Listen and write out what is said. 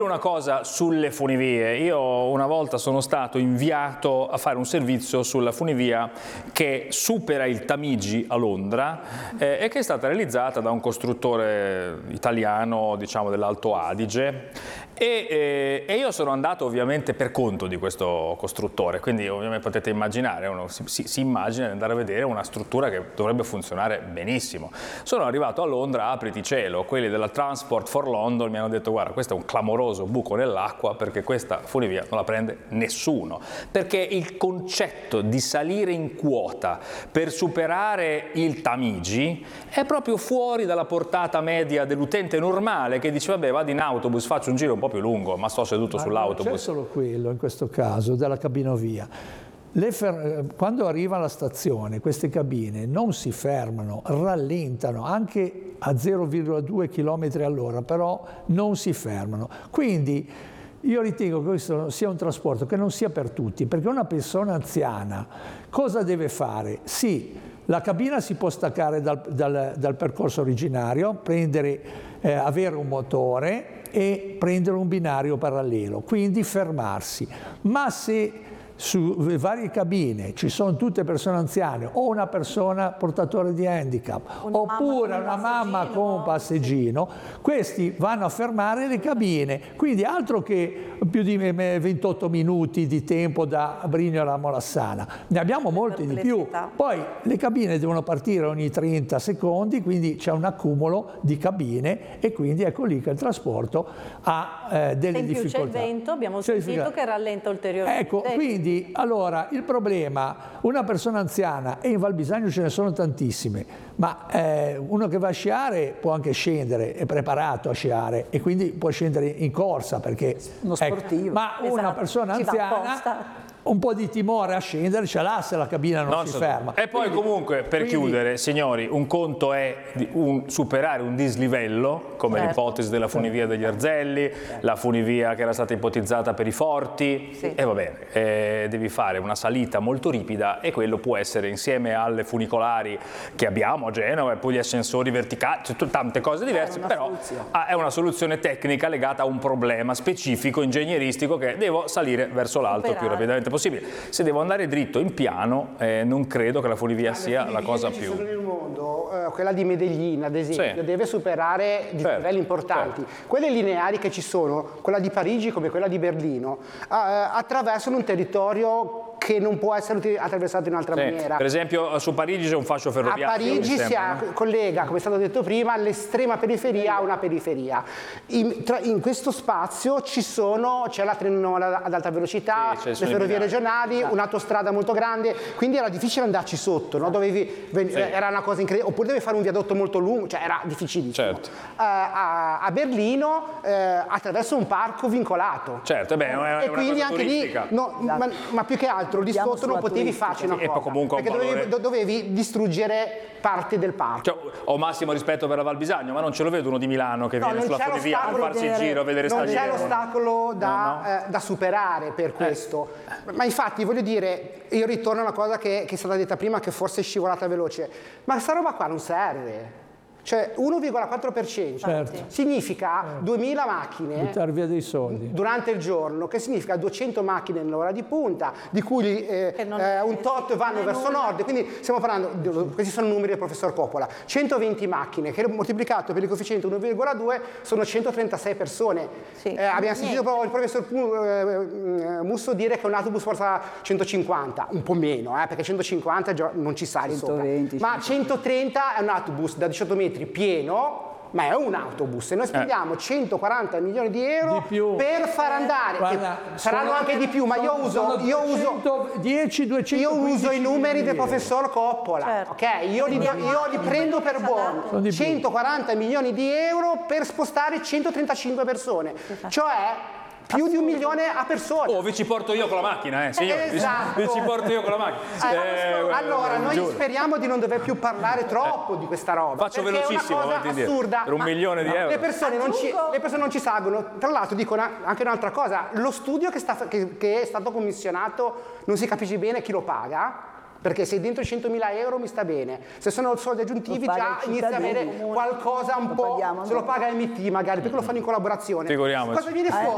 Una cosa sulle funivie, io una volta sono stato inviato a fare un servizio sulla funivia che supera il Tamigi a Londra e che è stata realizzata da un costruttore italiano, diciamo dell'Alto Adige, e io sono andato ovviamente per conto di questo costruttore, quindi ovviamente potete immaginare, uno si immagina di andare a vedere una struttura che dovrebbe funzionare benissimo. Sono arrivato a Londra, apriti cielo, quelli della Transport for London mi hanno detto: guarda, questo è un clamoroso buco nell'acqua perché questa funivia non la prende nessuno, perché il concetto di salire in quota per superare il Tamigi è proprio fuori dalla portata media dell'utente normale che dice: vabbè, vado in autobus, faccio un giro un po' più lungo, ma sto seduto sull'autobus. Non c'è solo quello in questo caso della cabinovia. Quando arriva alla stazione queste cabine non si fermano, rallentano anche a 0,2 km all'ora, però non si fermano. Quindi io ritengo che questo sia un trasporto che non sia per tutti, perché una persona anziana cosa deve fare? Sì, la cabina si può staccare dal percorso originario, avere un motore e prendere un binario parallelo, quindi fermarsi. Ma se su varie cabine ci sono tutte persone anziane o una persona portatore di handicap oppure una mamma con un passeggino, questi vanno a fermare le cabine, quindi altro che più di 28 minuti di tempo da Brignola a Molassana, ne abbiamo molti di più. Poi le cabine devono partire ogni 30 secondi, quindi c'è un accumulo di cabine e quindi ecco lì che il trasporto ha delle difficoltà. C'è il vento, abbiamo sentito che rallenta ulteriormente. Ecco, quindi allora il problema, una persona anziana, e in Val Bisagno ce ne sono tantissime, ma uno che va a sciare può anche scendere, è preparato a sciare e quindi può scendere in corsa perché uno sportivo. Ma una persona anziana un po' di timore a scendere ce l'ha se la cabina non si ferma. E poi comunque, per chiudere, signori, un conto è superare un dislivello, come l'ipotesi della funivia degli Arzelli, la funivia che era stata ipotizzata per i Forti, e va bene, devi fare una salita molto ripida e quello può essere, insieme alle funicolari che abbiamo a Genova e poi gli ascensori verticali, tante cose diverse, però è una soluzione tecnica legata a un problema specifico, ingegneristico, che devo salire verso l'alto più rapidamente possibile. Se devo andare dritto in piano, non credo che la funivia sia la cosa più... Sono nel mondo, quella di Medellin ad esempio, deve superare livelli importanti. Quelle lineari che ci sono, quella di Parigi come quella di Berlino, attraversano un territorio che non può essere attraversato in altra maniera. Per esempio su Parigi c'è un fascio ferroviario. A Parigi si collega, come è stato detto prima, l'estrema periferia a una periferia. In questo spazio c'è la trenola ad alta velocità, le ferrovie regionali, un'autostrada molto grande, quindi era difficile andarci sotto, no? Era una cosa incredibile, oppure dovevi fare un viadotto molto lungo, cioè era difficilissimo. A Berlino attraverso un parco vincolato. E quindi anche lì, ma più che altro lì sotto non potevi farci una cosa, perché dovevi distruggere parte del parco. Cioè, ho massimo rispetto per la Val Bisagno, ma non ce lo vedo uno di Milano che viene sulla funivia a farsi il giro a vedere non stagliere. Non c'è l'ostacolo da superare per questo. Ma infatti voglio dire, io ritorno a una cosa che è stata detta prima, che forse è scivolata veloce, ma questa roba qua non serve. Cioè 1,4% significa 2000 macchine buttare via dei soldi durante il giorno, che significa 200 macchine nell'ora di punta, di cui un tot vanno verso nord, quindi stiamo parlando, questi sono numeri del professor Coppola, 120 macchine che moltiplicato per il coefficiente 1,2 sono 136 persone. Abbiamo sentito proprio il professor Musso dire che un autobus forza 150, un po' meno, perché 150 già non ci sali 120, sopra, ma 130 è un autobus da 18 metri pieno, ma è un autobus e noi spendiamo 140 milioni di euro per far andare, saranno anche di più, ma io uso i numeri del professor Coppola, ok? Io li prendo per buoni, 140 milioni di euro per spostare 135 persone, cioè più di 1 milione a persone. Vi ci porto io con la macchina, signori. Vi ci porto io con la macchina. Allora, noi speriamo di non dover più parlare troppo di questa roba. Faccio velocissimo, è una cosa assurda. Per 1 milione di euro. Le persone non ci salgono. Tra l'altro dico anche un'altra cosa, lo studio che è stato commissionato non si capisce bene chi lo paga. Perché se dentro i 100.000 euro mi sta bene, se sono soldi aggiuntivi già inizia a avere qualcosa un po', se lo paga MT magari, perché lo fanno in collaborazione. Figuriamoci. Cosa viene fuori?